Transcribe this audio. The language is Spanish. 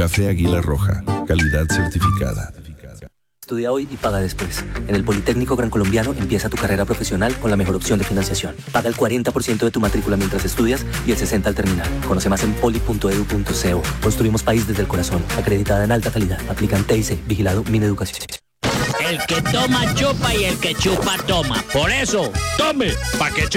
Café Águila Roja, calidad certificada. Estudia hoy y paga después. En el Politécnico Gran Colombiano empieza tu carrera profesional con la mejor opción de financiación. Paga el 40% de tu matrícula mientras estudias y el 60% al terminar. Conoce más en poli.edu.co. Construimos país desde el corazón. Acreditada en alta calidad. Aplican TIC. Vigilado Mineducación. El que toma chupa y el que chupa toma. Por eso, tome, pa' que chupe.